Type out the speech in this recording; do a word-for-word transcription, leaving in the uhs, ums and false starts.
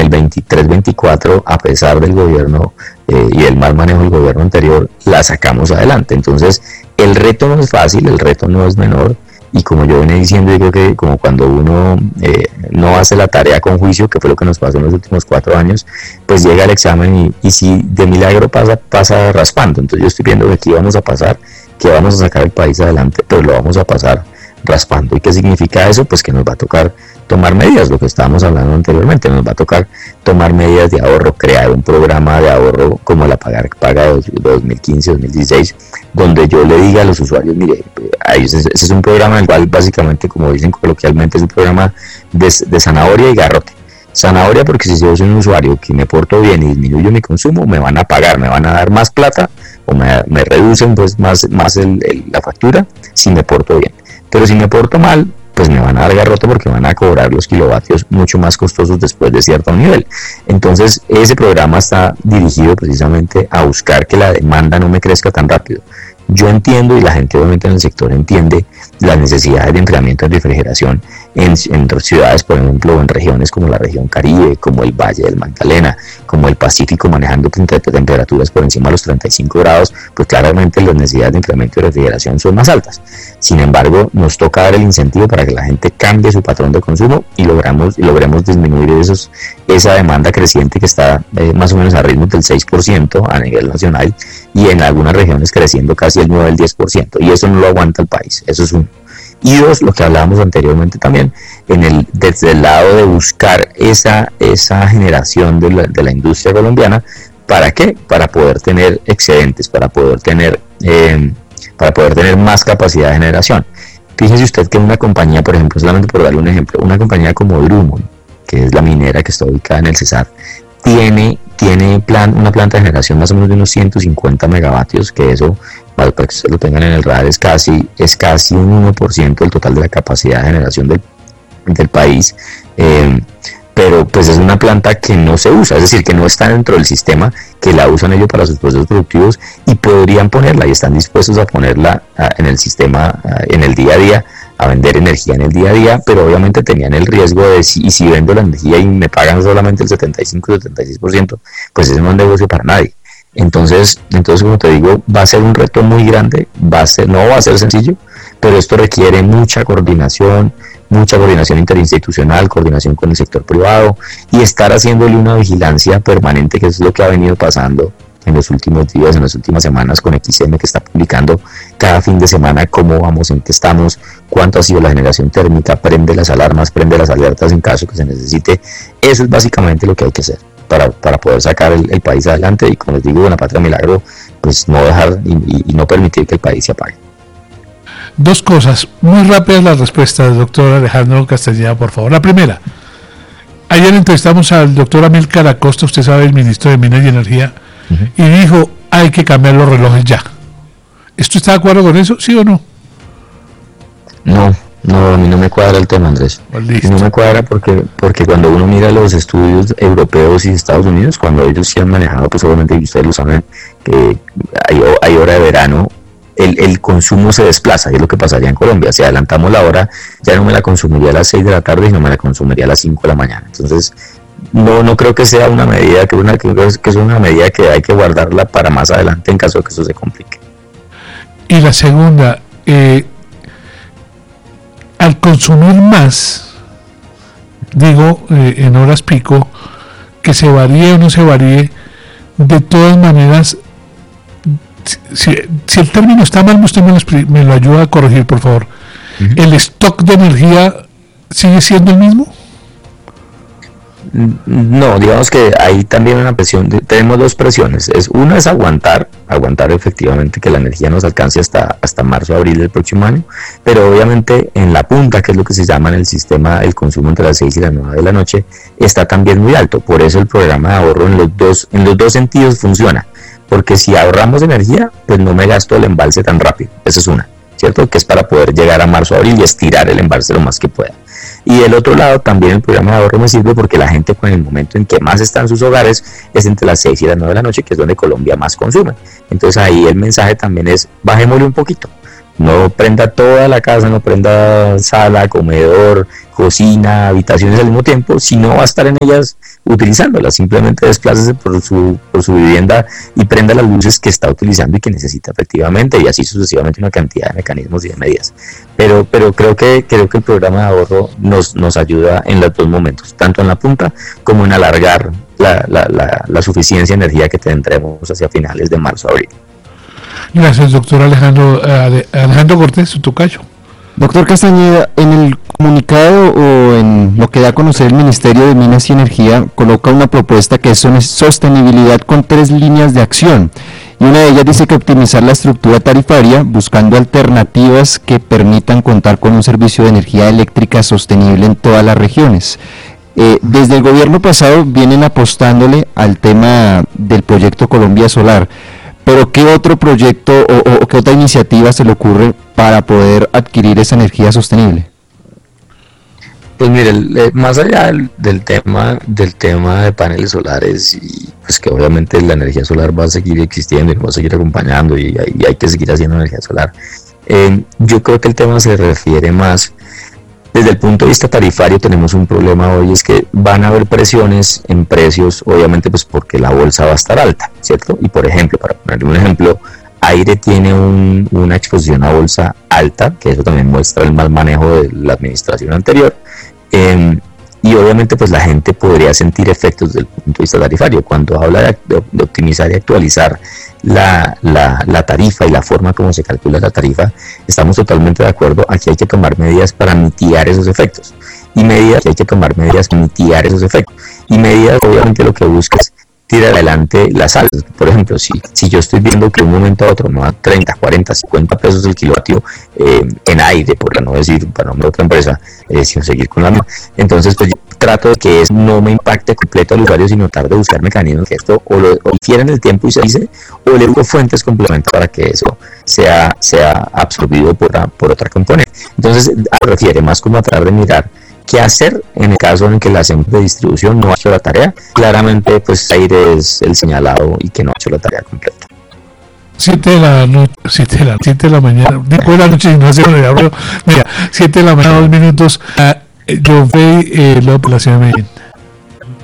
el veintitrés veinticuatro, a pesar del gobierno eh, y el mal manejo del gobierno anterior, la sacamos adelante. Entonces, el reto no es fácil, el reto no es menor, y como yo venía diciendo, yo creo que como cuando uno eh, no hace la tarea con juicio, que fue lo que nos pasó en los últimos cuatro años, pues llega el examen y, y si de milagro pasa, pasa raspando. Entonces yo estoy viendo que aquí vamos a pasar, que vamos a sacar el país adelante, pero lo vamos a pasar raspando. ¿Y qué significa eso? Pues que nos va a tocar tomar medidas, lo que estábamos hablando anteriormente, nos va a tocar tomar medidas de ahorro, crear un programa de ahorro como la Paga, paga dos mil quince dos mil dieciséis, donde yo le diga a los usuarios, mire, ese es un programa en el cual básicamente, como dicen coloquialmente, es un programa de, de zanahoria y garrote. Zanahoria porque si yo soy un usuario que me porto bien y disminuyo mi consumo, me van a pagar, me van a dar más plata o me, me reducen pues más, más el, el, la factura si me porto bien. Pero si me porto mal, pues me van a dar garrote porque van a cobrar los kilovatios mucho más costosos después de cierto nivel. Entonces ese programa está dirigido precisamente a buscar que la demanda no me crezca tan rápido. Yo entiendo, y la gente obviamente en el sector entiende, las necesidades de enfriamiento y refrigeración en, en ciudades, por ejemplo, en regiones como la región Caribe, como el Valle del Magdalena, como el Pacífico, manejando temperaturas por encima de los treinta y cinco grados, pues claramente las necesidades de enfriamiento y refrigeración son más altas. Sin embargo, nos toca dar el incentivo para que la gente cambie su patrón de consumo y logramos, y logremos disminuir esos, esa demanda creciente que está eh, más o menos a ritmo del seis por ciento a nivel nacional, y en algunas regiones creciendo casi el nueve al diez por ciento, y eso no lo aguanta el país. Eso es uno. Y dos, lo que hablábamos anteriormente también, en el, desde el lado de buscar esa, esa generación de la, de la industria colombiana. ¿Para qué? Para poder tener excedentes, para poder tener, eh, para poder tener más capacidad de generación. Fíjese usted que una compañía, por ejemplo, solamente por darle un ejemplo, una compañía como Drummond, que es la minera que está ubicada en el Cesar, tiene, tiene plan, una planta de generación más o menos de unos ciento cincuenta megavatios, que eso, para que ustedes lo tengan en el radar, es casi, es casi un uno por ciento del total de la capacidad de generación del, del país. Eh, pero pues es una planta que no se usa, es decir, que no está dentro del sistema, que la usan ellos para sus procesos productivos y podrían ponerla y están dispuestos a ponerla a, en el sistema, a, en el día a día, a vender energía en el día a día, pero obviamente tenían el riesgo de si, y si vendo la energía y me pagan solamente el setenta y cinco setenta y seis por ciento, pues ese no es un negocio para nadie. Entonces, entonces como te digo, va a ser un reto muy grande, va a ser, no va a ser sencillo, pero esto requiere mucha coordinación, mucha coordinación interinstitucional, coordinación con el sector privado y estar haciéndole una vigilancia permanente, que es lo que ha venido pasando en los últimos días, en las últimas semanas con X M, que está publicando cada fin de semana cómo vamos, en qué estamos, cuánto ha sido la generación térmica, prende las alarmas, prende las alertas en caso que se necesite. Eso es básicamente lo que hay que hacer para, para poder sacar el, el país adelante y, como les digo, una patria milagro, pues no dejar y, y, y no permitir que el país se apague. Dos cosas, muy rápidas las respuestas, doctor Alejandro Castañeda, por favor. La primera, ayer entrevistamos al doctor Amílcar Acosta, usted sabe, el ministro de Minas y Energía, uh-huh. y dijo, hay que cambiar los relojes ya. ¿Esto está de acuerdo con eso, sí o no? No, no, a mí no me cuadra el tema, Andrés. Pues no me cuadra porque porque cuando uno mira los estudios europeos y Estados Unidos, cuando ellos sí han manejado, pues obviamente ustedes lo saben, que hay, hay hora de verano, El, el consumo se desplaza, y es lo que pasaría en Colombia. Si adelantamos la hora, ya no me la consumiría a las seis de la tarde, sino me la consumiría a las cinco de la mañana. Entonces, no no creo que sea una medida que, una, que es una medida que hay que guardarla para más adelante en caso de que eso se complique. Y la segunda, eh, al consumir más, digo, eh, en horas pico, que se varíe o no se varíe, de todas maneras, Si, si el término está mal, usted me lo, me lo ayuda a corregir, por favor. Uh-huh. ¿El stock de energía sigue siendo el mismo? No, digamos que hay también una presión, de, tenemos dos presiones. Es, una es aguantar, aguantar efectivamente que la energía nos alcance hasta, hasta marzo, abril del próximo año, pero obviamente en la punta, que es lo que se llama en el sistema el consumo entre las seis y las nueve de la noche, está también muy alto. Por eso el programa de ahorro en los dos, en los dos sentidos funciona. Porque si ahorramos energía, pues no me gasto el embalse tan rápido. Esa es una, ¿cierto? Que es para poder llegar a marzo, abril y estirar el embalse lo más que pueda. Y del otro lado, también el programa de ahorro me sirve porque la gente, con el momento en que más está en sus hogares, es entre las seis y las nueve de la noche, que es donde Colombia más consume. Entonces ahí el mensaje también es, bajémosle un poquito. No prenda toda la casa, no prenda sala, comedor, cocina, habitaciones al mismo tiempo. Si no va a estar en ellas utilizándola, simplemente desplácese por su, por su vivienda y prenda las luces que está utilizando y que necesita efectivamente, y así sucesivamente una cantidad de mecanismos y de medidas. Pero, pero creo que creo que el programa de ahorro nos, nos ayuda en los dos momentos, tanto en la punta como en alargar la, la, la, la suficiencia de energía que tendremos hacia finales de marzo, abril. Gracias, doctor Alejandro, Alejandro Cortés, su tocayo. Doctor Castañeda, en el comunicado o en lo que da a conocer el Ministerio de Minas y Energía, coloca una propuesta que es sostenibilidad con tres líneas de acción. Y una de ellas dice que optimizar la estructura tarifaria buscando alternativas que permitan contar con un servicio de energía eléctrica sostenible en todas las regiones. Eh, desde el gobierno pasado vienen apostándole al tema del proyecto Colombia Solar. Pero ¿qué otro proyecto o, o qué otra iniciativa se le ocurre para poder adquirir esa energía sostenible? Pues mire, el, más allá del, del tema del tema de paneles solares, y pues que obviamente la energía solar va a seguir existiendo y nos va a seguir acompañando, y hay, y hay que seguir haciendo energía solar, eh, yo creo que el tema se refiere más desde el punto de vista tarifario. Tenemos un problema hoy, es que van a haber presiones en precios, obviamente pues porque la bolsa va a estar alta, ¿cierto? Y por ejemplo, para ponerle un ejemplo, Aire tiene un, una exposición a bolsa alta, que eso también muestra el mal manejo de la administración anterior, eh, y obviamente pues la gente podría sentir efectos desde el punto de vista tarifario. Cuando habla de, de, de optimizar y actualizar la, la, la tarifa y la forma como se calcula la tarifa, estamos totalmente de acuerdo. Aquí hay que tomar medidas para mitigar esos efectos, y medidas, hay que tomar medidas para mitigar esos efectos, y medidas obviamente lo que busca es tirar adelante las alzas. Por ejemplo, si, si yo estoy viendo que de un momento a otro me va a treinta, cuarenta, cincuenta pesos el kilovatio eh, en Aire, por no decir para nombre de otra empresa, eh, sin seguir con la misma, entonces pues yo trato de que eso no me impacte completo al usuario, sino tratar de buscar mecanismos que esto o lo o difiera en el tiempo y se dice, o le busco fuentes complementarias para que eso sea, sea absorbido por, por otra componente. Entonces, a refiere más como a tratar de mirar qué hacer en el caso en que la empresa de distribución no ha hecho la tarea. Claramente, pues Aire es el señalado y que no ha hecho la tarea completa. siete de la noche, siete de la, siete de la mañana, después de la noche, y no sé, mira, siete de la mañana, dos minutos. Uh, yo fui eh, la población de Medellín.